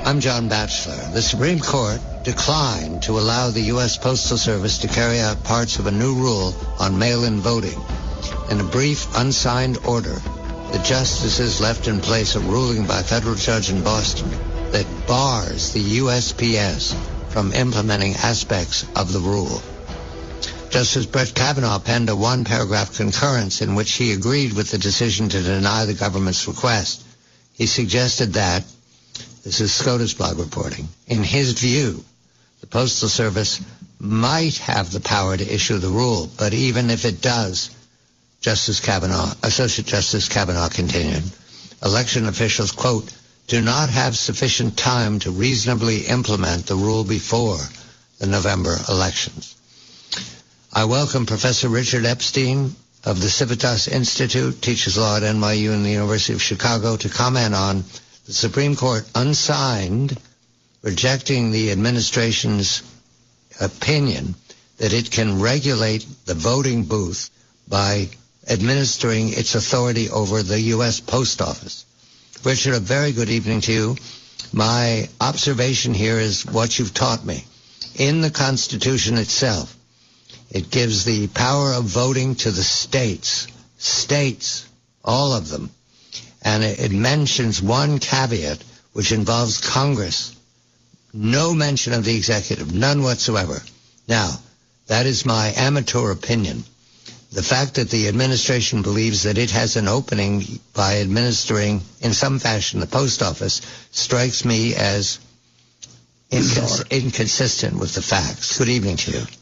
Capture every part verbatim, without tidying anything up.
I'm John Batchelor. The Supreme Court declined to allow the U S Postal Service to carry out parts of a new rule on mail-in voting. In a brief, unsigned order, the justices left in place a ruling by a federal judge in Boston that bars the U S P S from implementing aspects of the rule. Justice Brett Kavanaugh penned a one-paragraph concurrence in which he agreed with the decision to deny the government's request. He suggested that, this is SCOTUS blog reporting, in his view, the Postal Service might have the power to issue the rule, but even if it does, Justice Kavanaugh, Associate Justice Kavanaugh continued, election officials, quote, do not have sufficient time to reasonably implement the rule before the November elections. I welcome Professor Richard Epstein of the Civitas Institute, teaches law at N Y U and the University of Chicago, to comment on the Supreme Court unsigned, rejecting the administration's opinion that it can regulate the voting booth by administering its authority over the U S Post Office. Richard, a very good evening to you. My observation here is what you've taught me. In the Constitution itself, it gives the power of voting to the states, states, all of them. And it mentions one caveat, which involves Congress. No mention of the executive, none whatsoever. Now, that is my amateur opinion. The fact that the administration believes that it has an opening by administering, in some fashion, the post office, strikes me as incons- inconsistent with the facts. Good evening to you.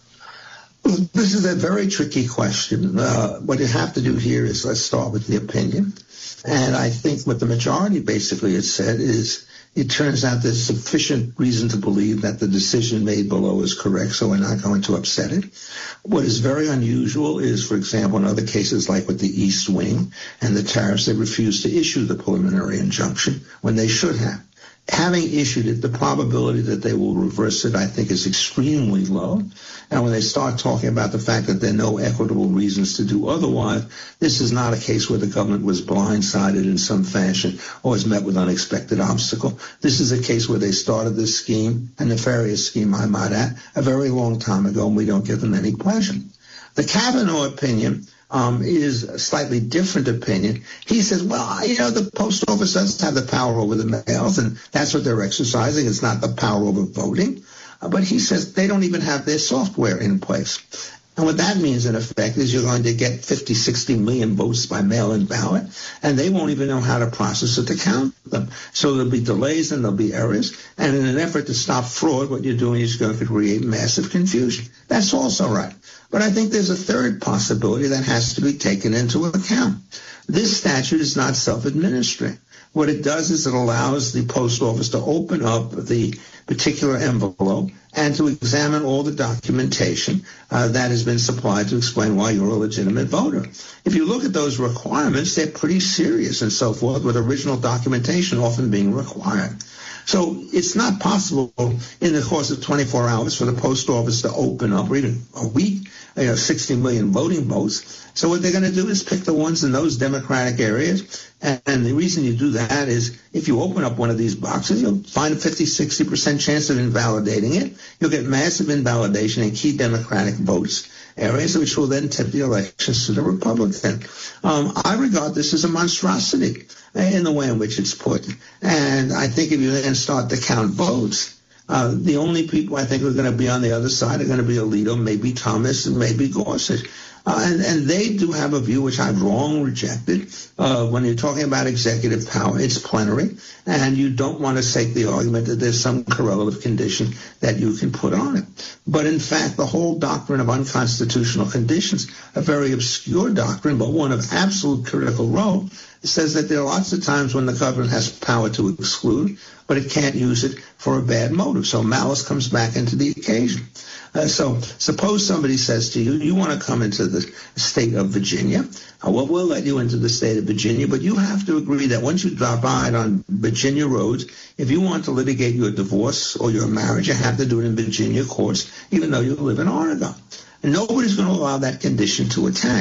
This is a very tricky question. Uh, what you have to do here is let's start with the opinion. And I think what the majority basically has said is it turns out there's sufficient reason to believe that the decision made below is correct, so we're not going to upset it. What is very unusual is, for example, in other cases like with the East Wing and the tariffs, they refused to issue the preliminary injunction when they should have. Having issued it, the probability that they will reverse it, I think, is extremely low. And when they start talking about the fact that there are no equitable reasons to do otherwise, this is not a case where the government was blindsided in some fashion or was met with unexpected obstacle. This is a case where they started this scheme, a nefarious scheme, I might add, a very long time ago, and we don't give them any pleasure. The Kavanaugh opinion Um, is a slightly different opinion. He says, well, you know, the post office does have the power over the mails, and that's what they're exercising. It's not the power over voting. Uh, but he says they don't even have their software in place. And what that means, in effect, is you're going to get fifty, sixty million votes by mail-in ballot, and they won't even know how to process it to count them. So there'll be delays and there'll be errors. And in an effort to stop fraud, what you're doing is going to create massive confusion. That's also right. But I think there's a third possibility that has to be taken into account. This statute is not self-administering. What it does is it allows the post office to open up the particular envelope and to examine all the documentation uh, that has been supplied to explain why you're a legitimate voter. If you look at those requirements, they're pretty serious and so forth, with original documentation often being required. So it's not possible in the course of twenty-four hours for the post office to open up, or even a week, you know, sixty million voting votes. So what they're going to do is pick the ones in those Democratic areas. And, and the reason you do that is if you open up one of these boxes, you'll find a fifty, sixty percent chance of invalidating it. You'll get massive invalidation in key Democratic votes areas, which will then tip the elections to the Republican. Um, I regard this as a monstrosity in the way in which it's put. And I think if you then start to count votes, uh, the only people I think who are going to be on the other side are going to be Alito, maybe Thomas, and maybe Gorsuch. Uh, and, and they do have a view which I've long rejected. Uh, when you're talking about executive power, it's plenary, and you don't want to take the argument that there's some correlative condition that you can put on it. But in fact, the whole doctrine of unconstitutional conditions, a very obscure doctrine, but one of absolute critical role, says that there are lots of times when the government has power to exclude, but it can't use it for a bad motive. So malice comes back into the occasion. Uh, so suppose somebody says to you, you want to come into the state of Virginia. Uh, well, we'll let you into the state of Virginia, but you have to agree that once you ride on Virginia roads, if you want to litigate your divorce or your marriage, you have to do it in Virginia courts, even though you live in Oregon. And nobody's going to allow that condition to attach.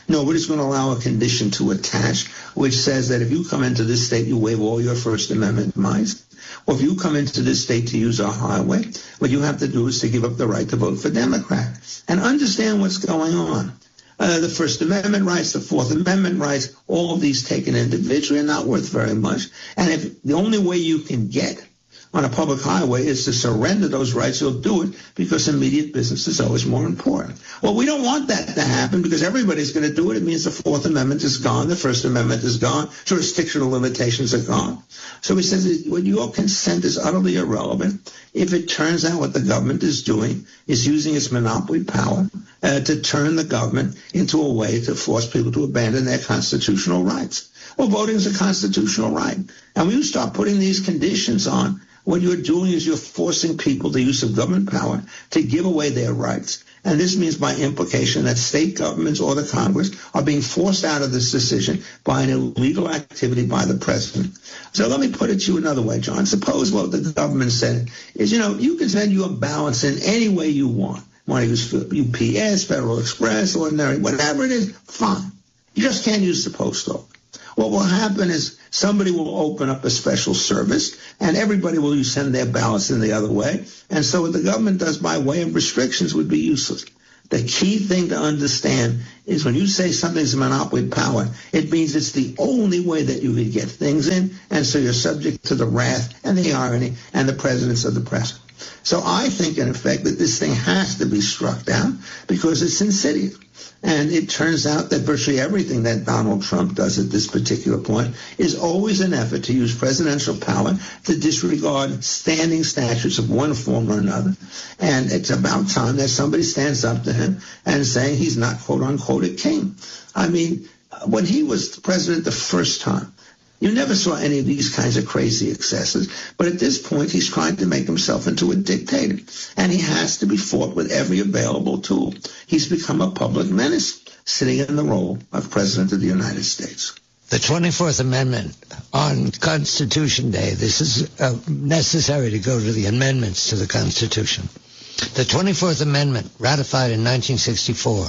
Nobody's going to allow a condition to attach which says that if you come into this state, you waive all your First Amendment rights. Or if you come into this state to use our highway, what you have to do is to give up the right to vote for Democrat. And understand what's going on. Uh, the First Amendment rights, the Fourth Amendment rights, all of these taken individually are not worth very much. And if the only way you can get on a public highway is to surrender those rights, you'll do it because immediate business is always more important. Well, we don't want that to happen because everybody's going to do it. It means the Fourth Amendment is gone. The First Amendment is gone. Jurisdictional limitations are gone. So he says when your consent is utterly irrelevant, if it turns out what the government is doing is using its monopoly power uh, to turn the government into a way to force people to abandon their constitutional rights. Well, voting is a constitutional right. And when you start putting these conditions on, what you're doing is you're forcing people the use of government power to give away their rights. And this means by implication that state governments or the Congress are being forced out of this decision by an illegal activity by the president. So let me put it to you another way, John. Suppose what the government said is, you know, you can send your ballots in any way you want. Want to use U P S, Federal Express, ordinary, whatever it is, fine. You just can't use the post office. What will happen is somebody will open up a special service and everybody will send their ballots in the other way. And so what the government does by way of restrictions would be useless. The key thing to understand is when you say something's a monopoly power, it means it's the only way that you can get things in. And so you're subject to the wrath and the irony and the presidents of the press. So I think, in effect, that this thing has to be struck down because it's insidious. And it turns out that virtually everything that Donald Trump does at this particular point is always an effort to use presidential power to disregard standing statutes of one form or another. And it's about time that somebody stands up to him and saying he's not, quote unquote, a king. I mean, when he was president the first time, you never saw any of these kinds of crazy excesses. But at this point, he's trying to make himself into a dictator. And he has to be fought with every available tool. He's become a public menace, sitting in the role of President of the United States. The twenty-fourth Amendment on Constitution Day, this is uh, necessary to go to the amendments to the Constitution. The twenty-fourth Amendment, ratified in nineteen sixty-four,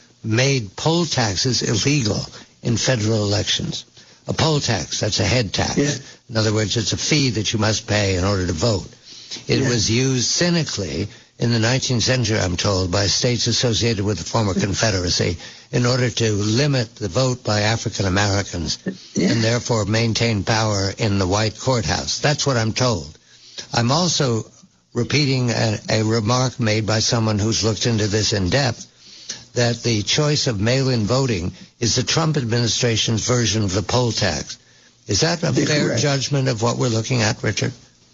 made poll taxes illegal in federal elections. A poll tax, that's a head tax. Yeah. In other words, it's a fee that you must pay in order to vote. It yeah. was used cynically in the nineteenth century, I'm told, by states associated with the former Confederacy in order to limit the vote by African Americans yeah. and therefore maintain power in the white courthouse. That's what I'm told. I'm also repeating a, a remark made by someone who's looked into this in depth, that the choice of mail-in voting is the Trump administration's version of the poll tax. Is that a fair correct. judgment of what we're looking at, Richard?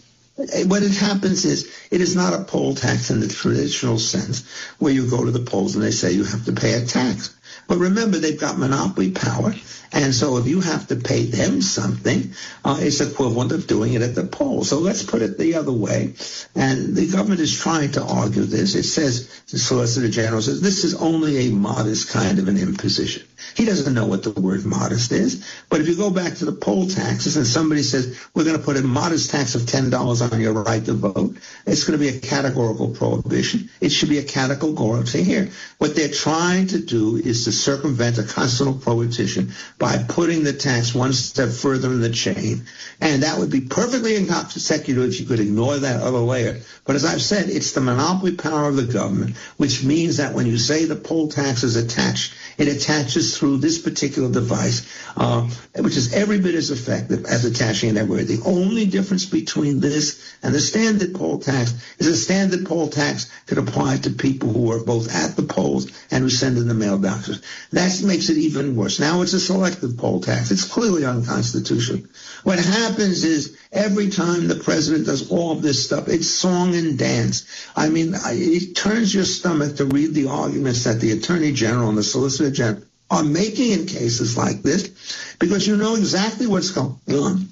What it happens is it is not a poll tax in the traditional sense where you go to the polls and they say you have to pay a tax. But remember, they've got monopoly power, and so if you have to pay them something, uh, it's equivalent of doing it at the polls. So let's put it the other way. And the government is trying to argue this. It says, the Solicitor General says, this is only a modest kind of an imposition. He doesn't know what the word modest is. But if you go back to the poll taxes and somebody says, we're going to put a modest tax of ten dollars on your right to vote, it's going to be a categorical prohibition. It should be a categorical. Say here, what they're trying to do is to circumvent a constitutional prohibition by putting the tax one step further in the chain. And that would be perfectly inconsecutive if you could ignore that other layer. But as I've said, it's the monopoly power of the government, which means that when you say the poll tax is attached, it attaches through this particular device, uh, which is every bit as effective as attaching it everywhere. The only difference between this and the standard poll tax is a standard poll tax could apply to people who are both at the polls and who send in the mail boxes. That makes it even worse. Now it's a selective poll tax. It's clearly unconstitutional. What happens is every time the president does all of this stuff, it's song and dance. I mean, it turns your stomach to read the arguments that the Attorney General and the Solicitor General are making in cases like this, because you know exactly what's going on.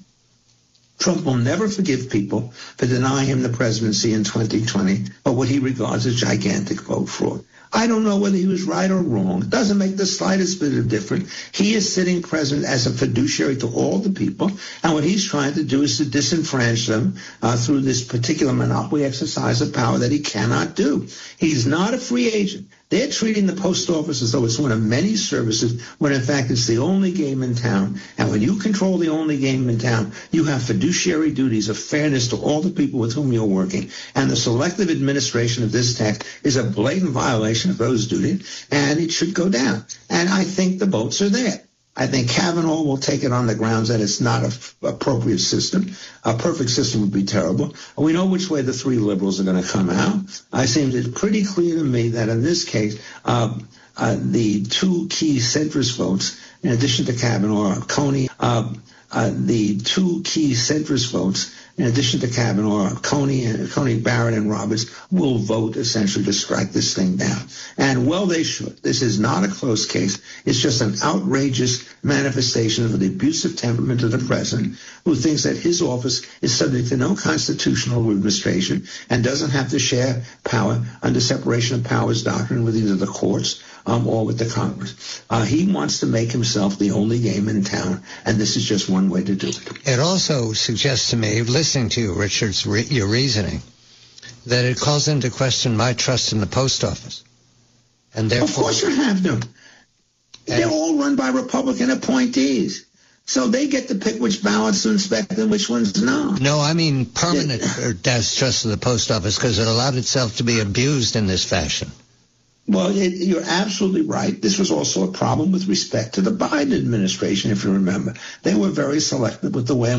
Trump will never forgive people for denying him the presidency in twenty twenty or what he regards as gigantic vote fraud. I don't know whether he was right or wrong. It doesn't make the slightest bit of difference. He is sitting president as a fiduciary to all the people, and what he's trying to do is to disenfranchise them uh, through this particular monopoly exercise of power that he cannot do. He's not a free agent. They're treating the post office as though it's one of many services, when in fact it's the only game in town. And when you control the only game in town, you have fiduciary duties of fairness to all the people with whom you're working. And the selective administration of this tax is a blatant violation of those duties, and it should go down. And I think the votes are there. I think Kavanaugh will take it on the grounds that it's not an appropriate system. A perfect system would be terrible. And we know which way the three liberals are going to come out. I seem it's pretty clear to me that in this case, uh, uh, the two key centrist votes, in addition to Kavanaugh, Coney, uh, uh, the two key centrist votes, in addition to Kavanaugh, Coney, and Coney Barrett and Roberts will vote essentially to strike this thing down. And well, they should. This is not a close case. It's just an outrageous manifestation of the abusive temperament of the president, who thinks that his office is subject to no constitutional administration and doesn't have to share power under separation of powers doctrine with either the courts um, or with the Congress. Uh, he wants to make himself the only game in town, and this is just one way to do it. It also suggests to me, listening to you, Richard's re- your reasoning, that it calls into question my trust in the post office. And therefore, of course you have to. They're all run by Republican appointees. So they get to pick which ballots to inspect and which ones not. No, I mean permanent yeah. distrust of the post office, because it allowed itself to be abused in this fashion. Well, it, you're absolutely right. This was also a problem with respect to the Biden administration, if you remember. They were very selective with the way